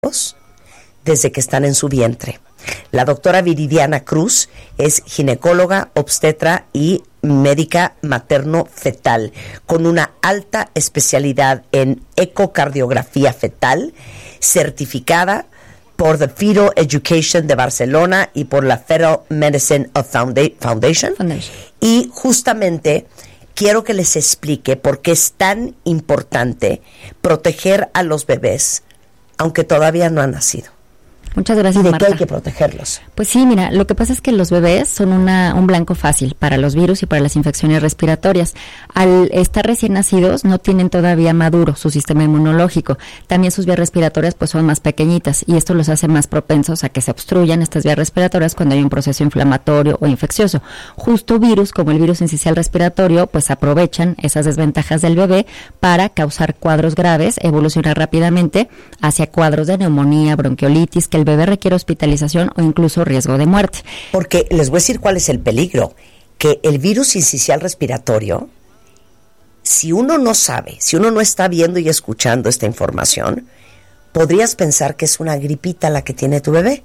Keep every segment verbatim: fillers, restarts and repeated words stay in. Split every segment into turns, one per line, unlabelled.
desde que están en su vientre. La doctora Viridiana Cruz es ginecóloga, obstetra y médica materno-fetal, con una alta especialidad en ecocardiografía fetal, certificada por The Fetal Education de Barcelona y por la Fetal Medicine Foundation. Foundation. Y justamente quiero que les explique por qué es tan importante proteger a los bebés, aunque todavía no han nacido.
Muchas gracias,
¿Y de
Marta.
qué hay que protegerlos?
Pues sí, mira, lo que pasa es que los bebés son una, un blanco fácil para los virus y para las infecciones respiratorias. Al estar recién nacidos, no tienen todavía maduro su sistema inmunológico. También sus vías respiratorias pues son más pequeñitas y esto los hace más propensos a que se obstruyan estas vías respiratorias cuando hay un proceso inflamatorio o infeccioso. Justo virus, como el virus sincicial respiratorio, pues aprovechan esas desventajas del bebé para causar cuadros graves, evolucionar rápidamente hacia cuadros de neumonía, bronquiolitis, que el bebé requiere hospitalización o incluso riesgo de muerte.
Porque les voy a decir cuál es el peligro, que el virus sincicial respiratorio, si uno no sabe, si uno no está viendo y escuchando esta información, podrías pensar que es una gripita la que tiene tu bebé.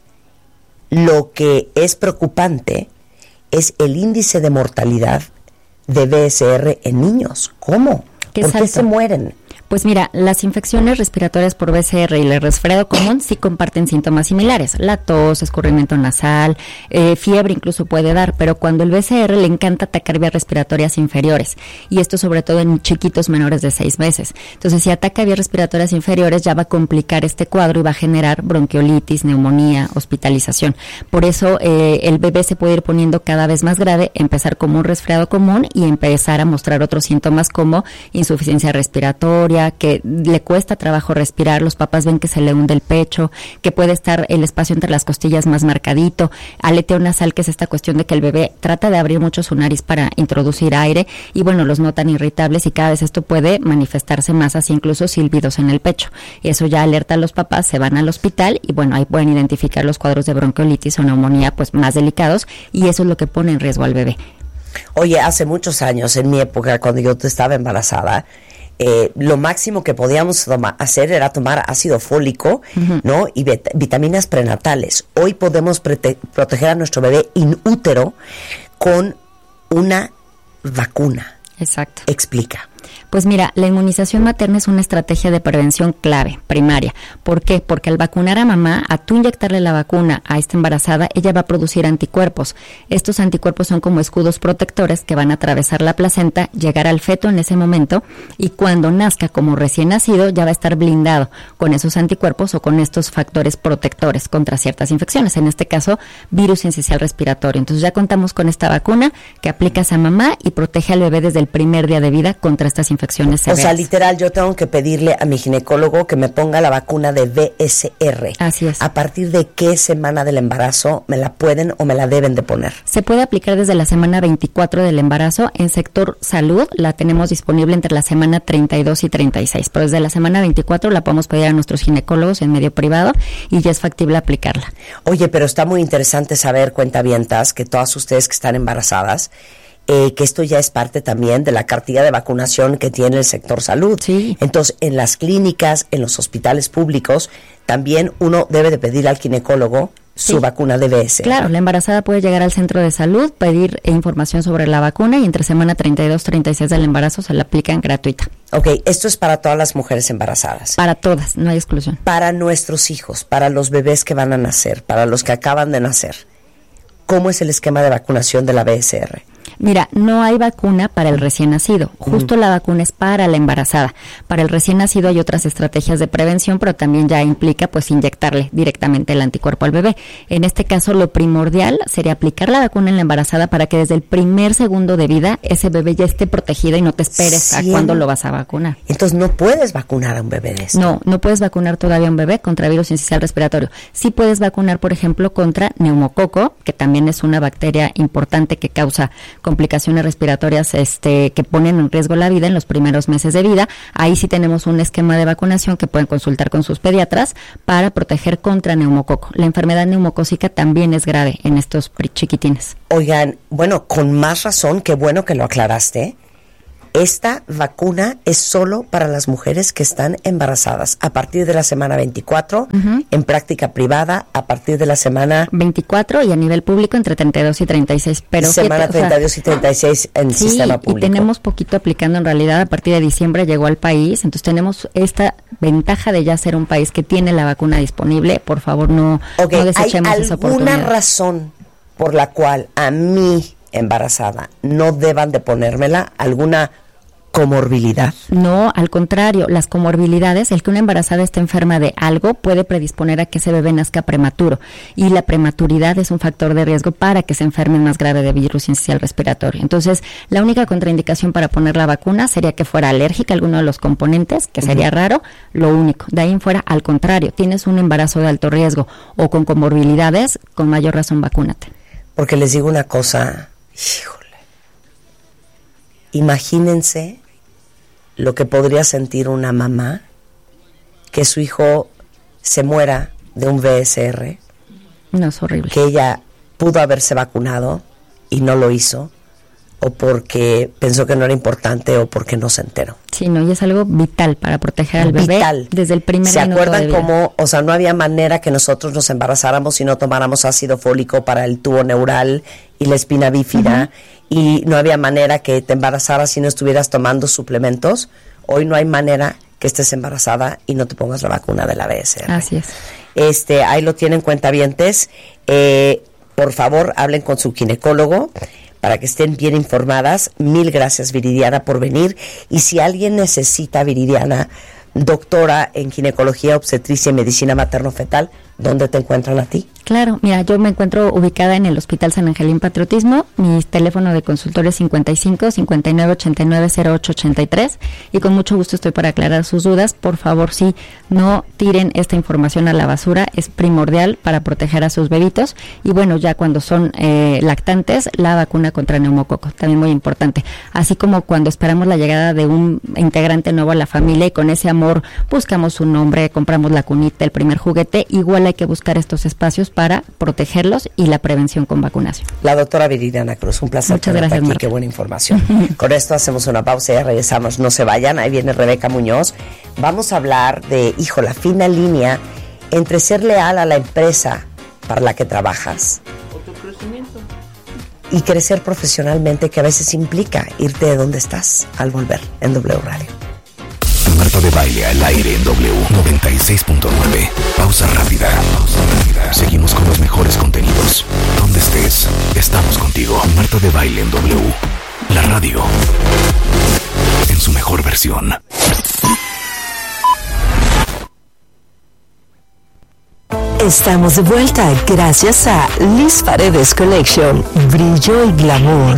Lo que es preocupante es el índice de mortalidad de B S R en niños. ¿Cómo? ¿Por qué se mueren?
Pues mira, las infecciones respiratorias por B C R y el resfriado común sí comparten síntomas similares. La tos, escurrimiento nasal, eh, fiebre incluso puede dar, pero cuando el B C R le encanta atacar vías respiratorias inferiores, y esto sobre todo en chiquitos menores de seis meses. Entonces, si ataca vías respiratorias inferiores, ya va a complicar este cuadro y va a generar bronquiolitis, neumonía, hospitalización. Por eso, eh, el bebé se puede ir poniendo cada vez más grave, empezar como un resfriado común y empezar a mostrar otros síntomas como insuficiencia respiratoria, que le cuesta trabajo respirar, los papás ven que se le hunde el pecho, que puede estar el espacio entre las costillas más marcadito, aleteo nasal, que es esta cuestión de que el bebé trata de abrir mucho su nariz para introducir aire y bueno, los notan irritables y cada vez esto puede manifestarse más, así incluso silbidos en el pecho. Eso ya alerta a los papás, se van al hospital y bueno, ahí pueden identificar los cuadros de bronquiolitis o neumonía pues más delicados y eso es lo que pone en riesgo al bebé.
Oye, hace muchos años, en mi época, cuando yo estaba embarazada, Eh, lo máximo que podíamos toma, hacer era tomar ácido fólico, uh-huh. ¿no? Y bet- vitaminas prenatales. Hoy podemos prete- proteger a nuestro bebé in útero con una vacuna.
Exacto.
Explica.
Pues mira, la inmunización materna es una estrategia de prevención clave, primaria. ¿Por qué? Porque al vacunar a mamá, a tú inyectarle la vacuna a esta embarazada, ella va a producir anticuerpos. Estos anticuerpos son como escudos protectores que van a atravesar la placenta, llegar al feto en ese momento y cuando nazca como recién nacido ya va a estar blindado con esos anticuerpos o con estos factores protectores contra ciertas infecciones, en este caso virus sincicial respiratorio. Entonces ya contamos con esta vacuna que aplicas a mamá y protege al bebé desde el primer día de vida contra estas infecciones severas.
O sea, literal, yo tengo que pedirle a mi ginecólogo que me ponga la vacuna de B S R.
Así es.
¿A partir de qué semana del embarazo me la pueden o me la deben de poner?
Se puede aplicar desde la semana veinticuatro del embarazo. En sector salud la tenemos disponible entre la semana treinta y dos y treinta y seis, pero desde la semana veinticuatro la podemos pedir a nuestros ginecólogos en medio privado y ya es factible aplicarla.
Oye, pero está muy interesante saber, cuentavientas, que todas ustedes que están embarazadas, Eh, que esto ya es parte también de la cartilla de vacunación que tiene el sector salud.
Sí.
Entonces, en las clínicas, en los hospitales públicos, también uno debe de pedir al ginecólogo su
sí.
vacuna de B S R.
Claro, la embarazada puede llegar al centro de salud, pedir información sobre la vacuna y entre semana treinta y dos, treinta y seis del embarazo se la aplican gratuita.
Ok, esto es para todas las mujeres embarazadas.
Para todas, no hay exclusión.
Para nuestros hijos, para los bebés que van a nacer, para los que acaban de nacer, ¿cómo es el esquema de vacunación de la B S R?
Mira, no hay vacuna para el recién nacido, justo uh-huh. la vacuna es para la embarazada. Para el recién nacido hay otras estrategias de prevención, pero también ya implica pues inyectarle directamente el anticuerpo al bebé. En este caso lo primordial sería aplicar la vacuna en la embarazada para que desde el primer segundo de vida ese bebé ya esté protegido y no te esperes ¿Cien? a cuándo lo vas a vacunar.
Entonces no puedes vacunar a un bebé de esto.
No, no puedes vacunar todavía a un bebé contra virus sincicial respiratorio. Sí puedes vacunar, por ejemplo, contra neumococo, que también es una bacteria importante que causa complicaciones respiratorias este, que ponen en riesgo la vida en los primeros meses de vida. Ahí sí tenemos un esquema de vacunación que pueden consultar con sus pediatras para proteger contra neumococo. La enfermedad neumocócica también es grave en estos chiquitines.
Oigan, bueno, con más razón, qué bueno que lo aclaraste, esta vacuna es solo para las mujeres que están embarazadas a partir de la semana veinticuatro, uh-huh. en práctica privada a partir de la semana
veinticuatro y a nivel público entre treinta y dos y treinta y seis. Pero
semana
te,
treinta y dos o sea, y treinta y seis en el
sí,
sistema público.
Y tenemos poquito aplicando en realidad. A partir de diciembre llegó al país, entonces tenemos esta ventaja de ya ser un país que tiene la vacuna disponible. Por favor, no,
okay,
no desechemos esa oportunidad.
¿Hay alguna razón por la cual a mí embarazada no deban de ponérmela? ¿Alguna comorbilidad?
No, al contrario, las comorbilidades, el que una embarazada esté enferma de algo puede predisponer a que ese bebé nazca prematuro, y la prematuridad es un factor de riesgo para que se enferme más grave de virus sincicial respiratorio. Entonces, la única contraindicación para poner la vacuna sería que fuera alérgica a alguno de los componentes, que sería uh-huh. raro, lo único. De ahí en fuera, al contrario, tienes un embarazo de alto riesgo o con comorbilidades, con mayor razón vacúnate.
Porque les digo una cosa, híjole, imagínense lo que podría sentir una mamá que su hijo se muera de un V S R.
No, es horrible.
Que ella pudo haberse vacunado y no lo hizo, o porque pensó que no era importante, o porque no se enteró.
Sí, no, y es algo vital para proteger al bebé
vital. Desde el primer minuto. ¿Se acuerdan cómo, o sea, no había manera que nosotros nos embarazáramos si no tomáramos ácido fólico para el tubo neural y la espina bífida? Uh-huh. Y no había manera que te embarazaras si no estuvieras tomando suplementos. Hoy no hay manera que estés embarazada y no te pongas la vacuna de la V S R.
Así es.
Este, ahí lo tienen, cuentavientes. Eh, por favor, hablen con su ginecólogo para que estén bien informadas. Mil gracias, Viridiana, por venir. Y si alguien necesita, Viridiana, doctora en ginecología, obstetricia y medicina materno-fetal, ¿dónde te encuentran a ti?
Claro, mira, yo me encuentro ubicada en el Hospital San Angelín Patriotismo. Mi teléfono de consultorio es cincuenta y cinco, cincuenta y nueve, ochenta y nueve, cero ocho ochenta y tres, y con mucho gusto estoy para aclarar sus dudas. Por favor, sí, no tiren esta información a la basura, es primordial para proteger a sus bebitos. Y bueno, ya cuando son eh, lactantes, la vacuna contra neumococo, también muy importante. Así como cuando esperamos la llegada de un integrante nuevo a la familia y con ese amor buscamos su nombre, compramos la cunita, el primer juguete, igual hay que buscar estos espacios para protegerlos y la prevención con vacunación.
La doctora Viridiana Cruz, un placer.
Muchas gracias,
aquí,
Marta.
Qué buena información. Con esto hacemos una pausa y regresamos. No se vayan, ahí viene Rebeca Muñoz. Vamos a hablar de, hijo, la fina línea entre ser leal a la empresa para la que trabajas y crecer profesionalmente, que a veces implica irte de donde estás al volver en W Radio.
Marta de Baile al aire en W noventa y seis punto nueve. Pausa rápida. Pausa rápida. Seguimos con los mejores contenidos. Donde estés, estamos contigo. Marta de Baile en W. La radio en su mejor versión.
Estamos de vuelta gracias a Liz Paredes Collection. Brillo y glamour.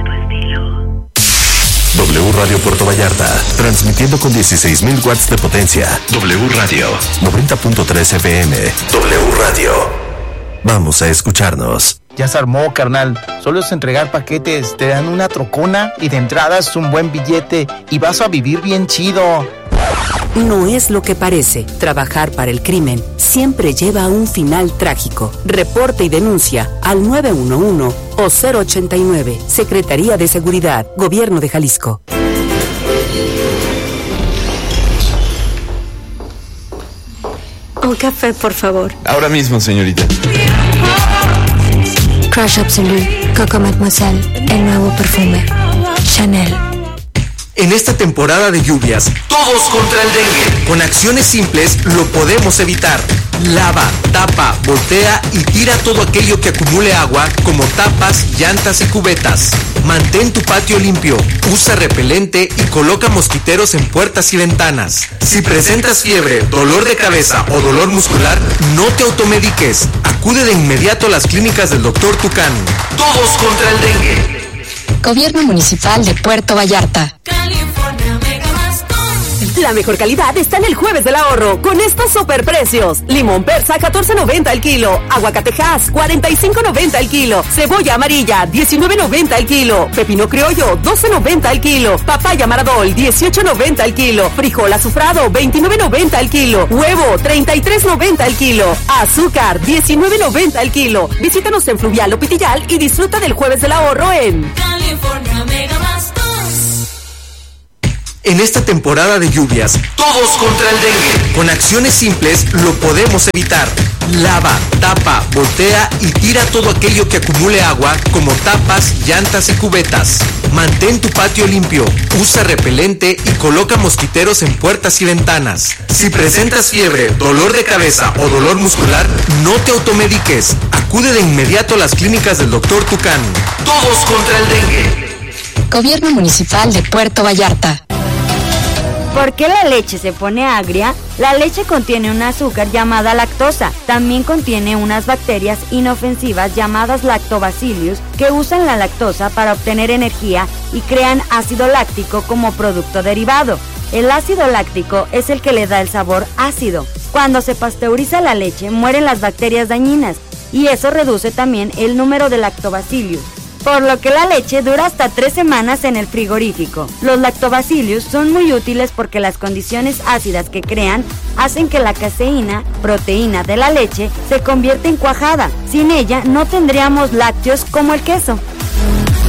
W Radio Puerto Vallarta, transmitiendo con dieciséis mil watts de potencia. W Radio, noventa punto tres F M. W Radio. Vamos a escucharnos.
Ya se armó, carnal. Solo es entregar paquetes, te dan una trocona y de entrada es un buen billete y vas a vivir bien chido.
No es lo que parece. Trabajar para el crimen siempre lleva a un final trágico. Reporte y denuncia al nueve uno uno o cero ochenta y nueve. Secretaría de Seguridad, Gobierno de Jalisco.
Un café, por favor.
Ahora mismo, señorita.
Crush Absolute, Coco Mademoiselle, el nuevo perfume. Chanel.
En esta temporada de lluvias, todos contra el dengue. Con acciones simples lo podemos evitar. Lava, tapa, voltea y tira todo aquello que acumule agua, como tapas, llantas y cubetas. Mantén tu patio limpio, usa repelente y coloca mosquiteros en puertas y ventanas. Si presentas fiebre, dolor de cabeza o dolor muscular, no te automediques. Acude de inmediato a las clínicas del doctor Tucán. Todos contra el dengue.
Gobierno Municipal de Puerto Vallarta.
La mejor calidad está en el Jueves del Ahorro, con estos super precios. Limón persa, catorce noventa el kilo. Aguacatejas, cuarenta y cinco noventa el kilo. Cebolla amarilla, diecinueve noventa el kilo. Pepino criollo, doce noventa el kilo. Papaya maradol, dieciocho noventa el kilo. Frijol azufrado, veintinueve noventa el kilo. Huevo, treinta y tres noventa el kilo. Azúcar, diecinueve noventa el kilo. Visítanos en Fluvial o Pitillal y disfruta del Jueves del Ahorro en California Mega Bastos.
En esta temporada de lluvias, todos contra el dengue. Con acciones simples lo podemos evitar. Lava, tapa, voltea y tira todo aquello que acumule agua, como tapas, llantas y cubetas. Mantén tu patio limpio, usa repelente y coloca mosquiteros en puertas y ventanas. Si presentas fiebre, dolor de cabeza o dolor muscular, no te automediques. Acude de inmediato a las clínicas del doctor Tucán. Todos contra el dengue.
Gobierno Municipal de Puerto Vallarta.
¿Por qué la leche se pone agria? La leche contiene un azúcar llamada lactosa. También contiene unas bacterias inofensivas llamadas lactobacillus que usan la lactosa para obtener energía y crean ácido láctico como producto derivado. El ácido láctico es el que le da el sabor ácido. Cuando se pasteuriza la leche, mueren las bacterias dañinas y eso reduce también el número de lactobacillus, por lo que la leche dura hasta tres semanas en el frigorífico. Los lactobacillus son muy útiles porque las condiciones ácidas que crean hacen que la caseína, proteína de la leche, se convierta en cuajada. Sin ella no tendríamos lácteos como el queso.